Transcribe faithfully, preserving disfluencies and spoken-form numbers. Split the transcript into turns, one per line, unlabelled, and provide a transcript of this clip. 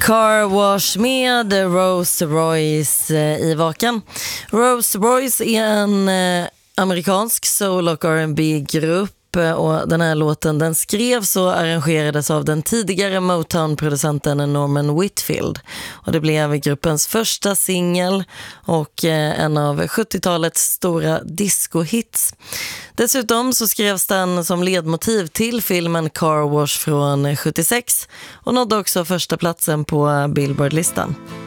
Car Wash med Rose Royce i Vakan. Rose Royce är en eh, amerikansk soul- och R and B-grupp, och den här låten den skrevs och arrangerades av den tidigare Motown-producenten Norman Whitfield. Och det blev gruppens första singel och eh, en av sjuttiotalets stora disco-hits. Dessutom så skrevs den som ledmotiv till filmen Car Wash från sjuttiosex och nådde också första platsen på Billboard-listan.